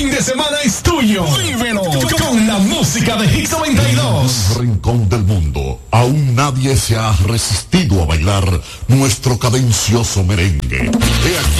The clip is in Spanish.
fin de semana es tuyo. Vívelo con la música de Hit 92. En un rincón del mundo, aún nadie se ha resistido a bailar nuestro cadencioso merengue. He aquí